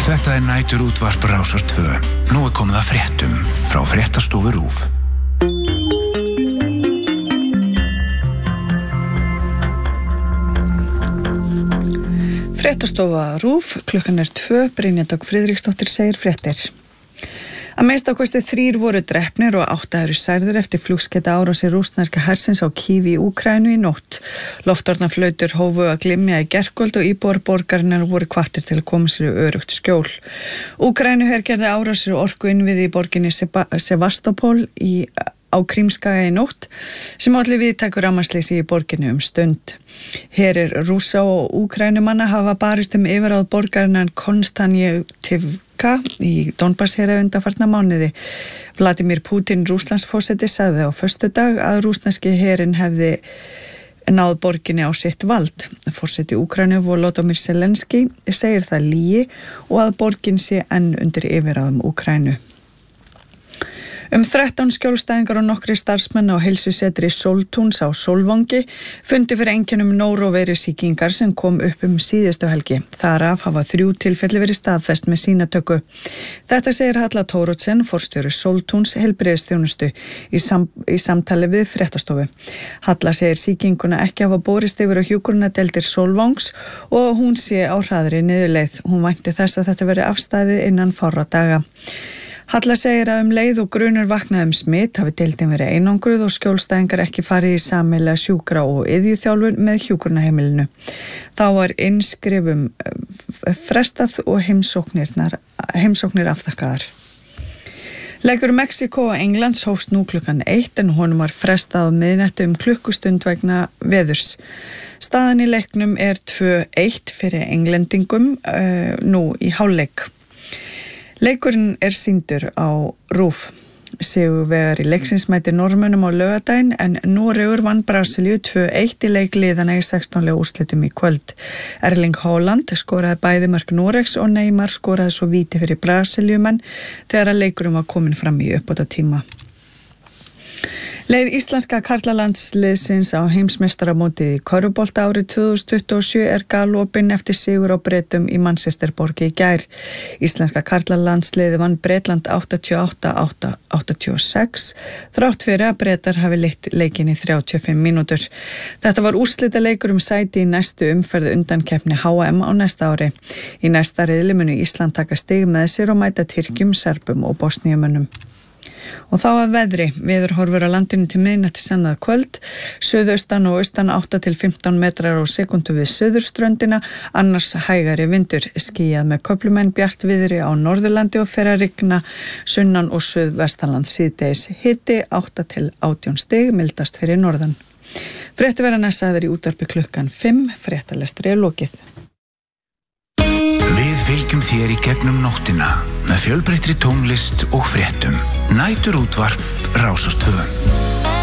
Þetta næturútvarp Rásar 2. Nú komið að fréttum frá Fréttastofu RÚV. Fréttastofa RÚV, klukkan 2, Brynja Dögg Friðriksdóttir segir fréttir. Að minnsta kosti 3 voru drepnir og 8 eru særðir eftir flugskeyta árásir rússneska hersins á Kyiv í Úkraínu í nótt. Loftvarnarflautur hófu að glymja í gærkvöld og íbúar borgarinnar voru hvattir til að koma sér í öruggt skjól. Úkraínuher gerði árásir og orkuinnviði í borginni Sevastopol á Krímskaga í nótt sem olli víðtæku rafmagnsleysi í borginni stund. Herir Rússa og Úkraínumanna hafa barist yfirráð borgarinnar Konstantínovka í Donbass-heri undanfarna mánuði. Vladimir Putin, Rússlandsforseti, sagði á föstudag að rússneski herinn hefði náð borginni á sitt vald. Forseti Úkraínu Volodymyr Zelenský segir það lygi og að borgin sé enn undir yfirráðum Úkraínu. 13 skjólstæðingar og nokkrir starfsmenn á heilsusetri Sóltúns á Sólvangi fundu fyrir einkennum nóróveirusýkingar sem kom upp síðustu helgi. Þar af hafa 3 tilfelli verið staðfest með sýnatöku. Þetta segir Halla Thoroddsen, forstjóri Sóltúns heilbrigðisþjónustu í samtali við Fréttastofu. Halla segir sýkinguna ekki hafa borist yfir á hjúkrunardeildir Sólvangs og hún sé á hraðri niðurleið. Hún vænti þess að þetta veri afstæðið innan fárra daga. Halla segir að leið og grunur vaknaði smitt hafi deildin verið einangruð og skjólstæðingar ekki farið í sameiginlega sjúkra- og iðjuþjálfun með hjúkrunarheimilinu. Þá var innskrifum frestað og heimsóknir afþakkaðar. Leikur Mexíkó og Englands hófst nú klukkan 1 en honum var frestað á miðnætti klukkustund vegna veðurs. Staðan í leiknum er 2-1 fyrir englendingum nú í hálfleik. Leikurinn er sýndur á RÚV. Sigurvegari leiksins mætir Norðmönnum á laugardaginn en Noregur vann Brasilíu 2-1 í leikliðana í 16 úrslitum í kvöld. Erling Haaland skoraði bæði mörk Noregs og Neymar skoraði svo víti fyrir Brasilíumenn þegar að leikurinn var komin fram í uppbótartíma. Leið íslenska karlalandsliðsins á heimsmeistaramótið í körfubolta árið 2027 er galopin eftir sigur á Bretum í Manchesterborg í gær. Íslenska karlalandsliðið vann Bretland 88-86 þrátt fyrir að Bretar hafi leitt leikinn í 35 mínútur. Þetta var úrslitaleikur sæti í næstu umferð undankeppni HM á næsta ári. Í næsta riðli munu Ísland taka stig með sér og mæta Tyrkjum, Serbum og Bosníumönnum. Og þá að veðri, veðurhorfur á landinu til miðnætti sannað kvöld, suðaustan og austan 8-15 metrar á sekundu við suðurströndina, annars hægari vindur, skýjað með köflum en bjart viðri á Norðurlandi og fer að rigna sunnan og suðvestanland síðdegis, hiti 8-18 stig, mildast fyrir norðan. Frétti verða næsaðar í útvarpi klukkan 5, fréttalestri er lokið. Við fylgjum þér í gegnum nóttina með fjölbreyttri tónlist og fréttum. Næturútvarp Rásar 2.